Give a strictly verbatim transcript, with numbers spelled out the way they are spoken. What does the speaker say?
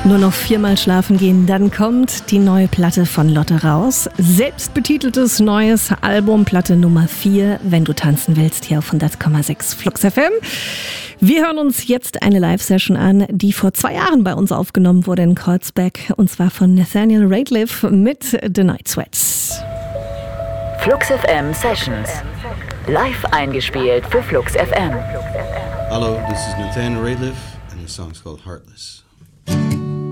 Nur noch viermal schlafen gehen, dann kommt die neue Platte von Lotte raus. Selbstbetiteltes neues Album, Platte Nummer vier, wenn du tanzen willst, hier auf hundert Komma sechs Flux F M. Wir hören uns jetzt eine Live-Session an, die vor zwei Jahren bei uns aufgenommen wurde in Kreuzberg, und zwar von Nathaniel Rateliff mit The Night Sweats. Flux F M Sessions. Live eingespielt für Flux F M. Hello, this is Nathaniel Rateliff and the song's called Heartless.